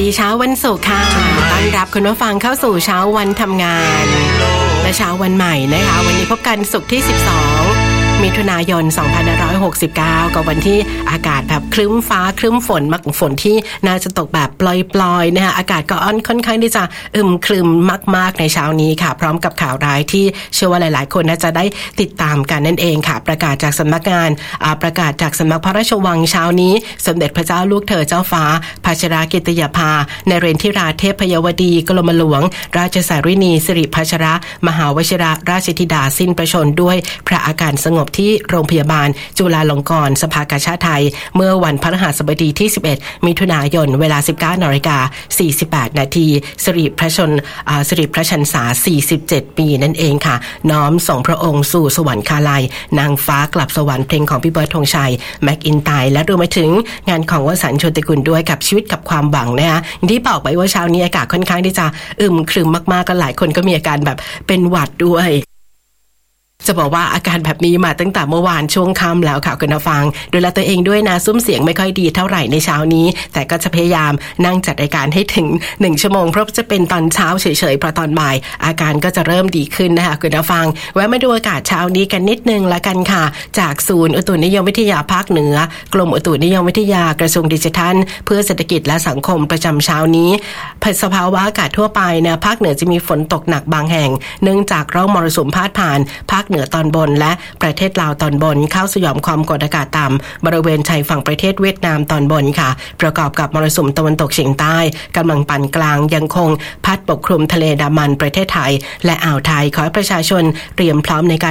ดีเช้าวันศุกร์ค่ะต้อนรับคุณผู้ฟังเข้าสู่เช้าวันทำงานและเช้าวันใหม่นะคะวันนี้พบกันศุกร์ที่12มิถุนายน2569กับวันที่อากาศแบบครึ้มฟ้าครึ้มฝนมักฝนที่น่าจะตกแบบปล่อยๆนะคะอากาศก็ค่อนข้างที่จะครึ้มมากๆในเช้านี้ค่ะพร้อมกับข่าวร้ายที่เชื่อว่าหลายๆคนน่าจะได้ติดตามกันนั่นเองค่ะประกาศจากสำนักงานประกาศจากสำนักพระราชวังเช้านี้สมเด็จพระเจ้าลูกเธอเจ้าฟ้าพัชรกิติยาภานเรนทิราเทพยวดีกรมหลวงราชสารินีสิริพัชรมหาวชิรราชธิดาสิ้นพระชนม์ด้วยพระอาการสงบที่โรงพยาบาลจุฬาลงกรณ์สภากาชาดไทยเมื่อวันพฤหัสบดีที่11มิถุนายนเวลา 19:48 น.สิริพระชนษา47 ปีนั่นเองค่ะน้อมส่งพระองค์สู่สวรรคาลัยนางฟ้ากลับสวรรค์เพลงของพี่เบิร์ดธงชัยแม็กอินไตร์และรวมไปถึงงานของวสันต์โชติกุลด้วยกับชีวิตกับความหวังนะคะอย่างที่บอกไปว่าเช้านี้อากาศค่อนข้างที่จะครึ้มมากๆกันหลายคนก็มีอาการแบบเป็นหวัดด้วยจะบอกว่าอาการแบบนี้มาตั้งแต่เมื่อวานช่วงค่ำแล้วค่ะคุณผู้ฟังดูแลตัวเองด้วยนะซุ้มเสียงไม่ค่อยดีเท่าไหร่ในเช้านี้แต่ก็จะพยายามนั่งจัดรายการให้ถึง1ชั่วโมงเพราะจะเป็นตอนเช้าเฉยๆเพราะตอนบ่ายอาการก็จะเริ่มดีขึ้นนะคะคุณผู้ฟังแวะมาดูอากาศเช้านี้กันนิดนึงละกันค่ะจากศูนย์อุตุนิยมวิทยาภาคเหนือกรมอุตุนิยมวิทยากระทรวงดิจิทัลเพื่อเศรษฐกิจและสังคมประจำเช้านี้สภาวะอากาศทั่วไปนะภาคเหนือจะมีฝนตกหนักบางแห่งเนื่องจากร่องมรสุมพาดผ่านภาคเหนือตอนบนและประเทศลาวตอนบนเข้าสู่หย่อมความกดอากาศต่ำบริเวณชายฝั่งประเทศเวียดนามตอนบนค่ะประกอบกับมรสุมตะวันตกเฉียงใต้กำลังปานกลางยังคงพัดปกคลุมทะเลอันดามันประเทศไทยและอ่าวไทยขอให้ประชาชนเตรียมพร้อมในการ